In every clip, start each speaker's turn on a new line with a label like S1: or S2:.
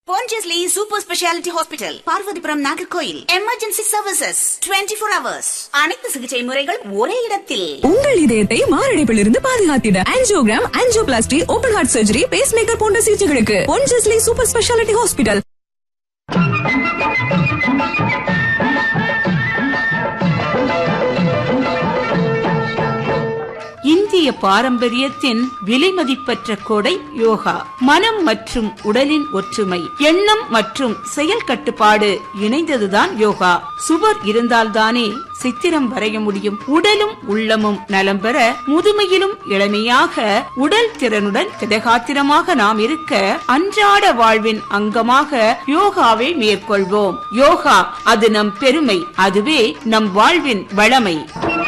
S1: Pondicherry Super Speciality Hospital, Parvathipuram Nagercoil. Emergency services 24 hours. அனைத்து சிகிச்சை முறைகள் ஒரே இடத்தில்.
S2: உங்கள் இதயத்தை மாரடைப்பிலிருந்து பாதுகாத்திட angiogram, angioplasty, open heart surgery, base maker போன்ற சிகிச்சைகளுக்கு பொன்ஜஸ்லி சூப்பர் ஸ்பெஷாலிட்டி ஹாஸ்பிட்டல்.
S3: இந்திய பாரம்பரியத்தின் விலைமதிப்பற்ற கொடை யோகா. மனம் மற்றும் உடலின் ஒற்றுமை, எண்ணம் மற்றும் செயல் கட்டுப்பாடு இணைந்ததுதான் யோகா. சுவர் இருந்தால்தானே சித்திரம் வரைய முடியும். உடலும் உள்ளமும் நலம் பெற, முதுமையிலும் இளமையாக, உடல் திறனுடன் திடகாத்திரமாக நாம் இருக்க, அன்றாட வாழ்வின் அங்கமாக யோகாவை மேற்கொள்வோம். யோகா அது நம் பெருமை, அதுவே நம் வாழ்வின் வளமை.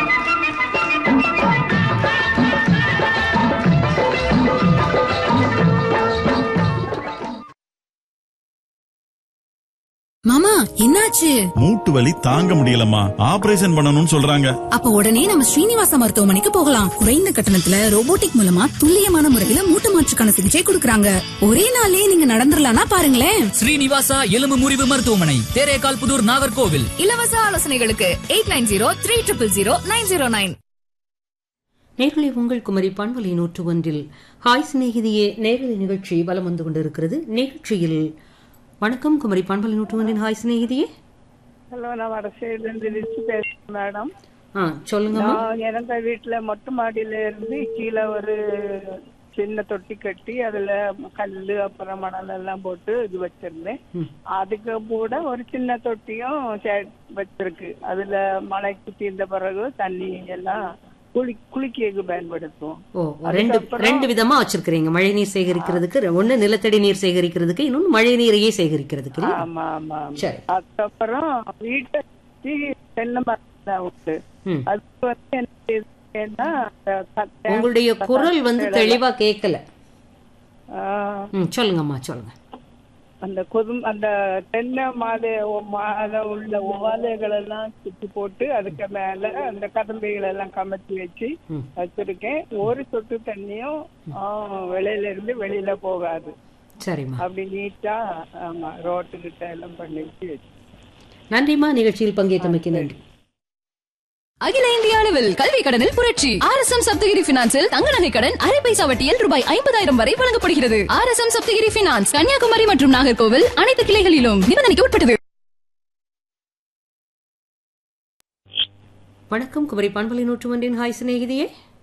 S2: மாமா, என்னாச்சு?
S4: மூட்டு வலி தாங்க முடியலம்மா, ஆபரேஷன் பண்ணணும்னு சொல்றாங்க.
S2: அப்ப உடனே நம்ம ஸ்ரீனிவாச மருத்துவமனைக்கு போகலாம். குறைந்த கட்டணத்துல ரோபோட்டிக் மூலமா துல்லியமான முறையில மூட்டு மாற்றுக்கான சிகிச்சை கொடுக்கறாங்க. ஒரே நாளே நீங்க நடந்துடலாம்னா பாருங்களேன்.
S5: ஸ்ரீனிவாசா எலும்பு முறிவு மருத்துவமனை, தேரேகால் புதூர், நாகர்கோவில்.
S2: இலவச ஆலோசனைகளுக்கு 8903000909.
S6: நேர்களை உங்கள் குமரி பண்பலை 101 ஹாய் சிநேகிதியே நேரலை நிகழ்ச்சி வலம் வந்து கொண்டிருக்கிறது. நிகழ்ச்சியில் வணக்கம் குமரி பண்பலை 101 ஹாய் சிநேகிதியே.
S7: ஹலோ, நான் வடசேரிலிருந்து ரிச்சு பேசுறேன் மேடம்.
S6: சொல்லுங்க.
S7: எனக்கு வீட்டுல மொட்டை மாடியில இருந்து கீழே ஒரு சின்ன தொட்டி கட்டி அதுல கல்லு அப்புறம் மணல் எல்லாம் போட்டு இது வச்சிருந்தேன். அதுக்கு கூட ஒரு சின்ன தொட்டியும் வச்சிருக்கு. அதுல மழைக்கு தீர்ந்த பிறகு தண்ணி எல்லாம் குளிக்க பயன்படுத்துவோம்.
S6: ரெண்டு விதமா வச்சிருக்கீங்க. மழை நீர் சேகரிக்கிறதுக்கு ஒண்ணு, நிலத்தடி நீர் சேகரிக்கிறதுக்கு இன்னொன்னு, மழை நீரையே சேகரிக்கிறதுக்கு.
S7: ஆமா ஆமா. அதுக்கப்புறம் வீட்டை தென்னை மரம் உண்டு. அது என்ன,
S6: உங்களுடைய குரல் தெளிவா கேட்கல. சொல்லுங்கம்மா, சொல்லுங்க.
S7: அந்த தென்னை மாலை உள்ள ஓலைகள் எல்லாம் சுத்தி போட்டு அதுக்கு மேல அந்த கதம்பைகள் எல்லாம் கமத்தி வச்சிருக்கேன். ஒரு சொட்டு தண்ணியும் வெளியில இருந்து வெளியில போகாது.
S6: சரிம்மா.
S7: அப்படி நீட்டா ரோட்டு கிட்ட எல்லாம் பண்ணி வச்சு.
S6: நன்றிமா, நிகழ்ச்சியில் பங்கேற்றமைக்கு நன்றி.
S2: அகில இந்திய அளவில் கல்வி கடனில் புரட்சி. RSM சப்தகிரி பினான்சில் தங்க நகை கடன் அரை பைசா வட்டியில் ரூபாய் 50,000 வரை வழங்கப்படுகிறது. RSM சப்தகிரி பினான்ஸ், கன்னியாகுமரி மற்றும் நாகர்கோவில் அனைத்து கிளைகளிலும் நிபந்தனைக்கு உட்பட்டது.
S6: வணக்கம் குமரி பண்பலை 101 ஹாய் சிநேகிதியே.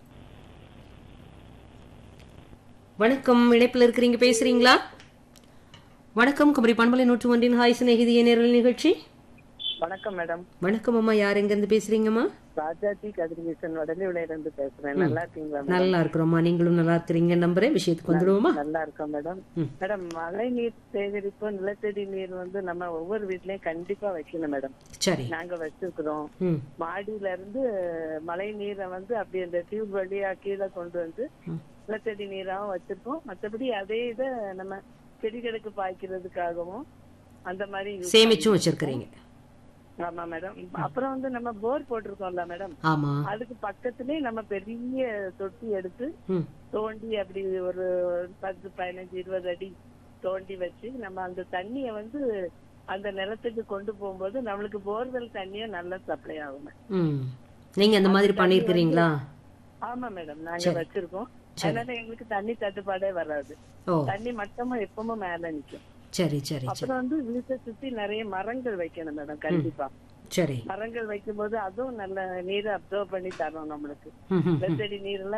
S6: வணக்கம், இணைப்பில் இருக்கிறீங்க, பேசுறீங்களா? வணக்கம் குமரி பண்பலை 101 ஹாய் சிநேகிதியே நேரல் நிகழ்ச்சி.
S8: வணக்கம் மேடம்.
S6: வணக்கம் அம்மா, யார் எங்க இருந்து பேசுறீங்கம்மா?
S8: ராஜாஜி கதிர்வீசன் வடலிவிலிருந்து பேசுறேன். நல்லா இருக்கீங்களா?
S6: நல்லா இருக்கிறோம்மா, நீங்களும் நல்லா இருக்கிறீங்க நம்புறேன். விஷயத்துக்கு வந்துடுவோமா?
S8: நல்லா இருக்கோம் மேடம். மேடம், மழை நீர் சேகரிப்பு, நிலத்தடி நீர் நம்ம ஒவ்வொரு வீட்லயும் கண்டிப்பா வைக்கணும் மேடம். சரி, நாங்க வச்சிருக்கிறோம். மாடியில இருந்து மழை நீரை அப்படி அந்த டியூப் வழியா கீழே கொண்டு நிலத்தடி நீராவும் வச்சிருக்கோம். மற்றபடி அதே இதை நம்ம செடிகளுக்கு பாய்க்கிறதுக்காகவும் அந்த மாதிரி
S6: சேமிச்சும் வச்சிருக்கிறீங்க.
S8: ஆமா மேடம். அப்புறம் நம்ம போர் போட்டிருக்கோம்ல மேடம், அதுக்கு பக்கத்துலயே நம்ம பெரிய தொட்டி எடுத்து தோண்டி அப்படி ஒரு 10, 15, 20 அடி தோண்டி வச்சு நம்ம அந்த தண்ணிய அந்த நிலத்துக்கு கொண்டு போகும்போது நம்மளுக்கு போர்வெல் தண்ணியும் நல்லா சப்ளை ஆகும்.
S6: நீங்க அந்த மாதிரி பண்ணிருக்கீங்களா?
S8: ஆமா மேடம், நாங்க வச்சிருக்கோம். அதனால எங்களுக்கு தண்ணி தட்டுப்பாடே வராது. தண்ணி மட்டமா எப்பவும் மேல நிக்கும்.
S6: சரி சரி.
S8: அப்புறம் வீட்டை சுத்தி நிறைய மரங்கள் வைக்கணும் மேடம். கண்டிப்பா மரங்கள் வைக்கும் போது அதுவும் நல்ல நீரை அப்சர்வ் பண்ணி தரும் நம்மளுக்கு. நிலத்தடி நீர் எல்லாம்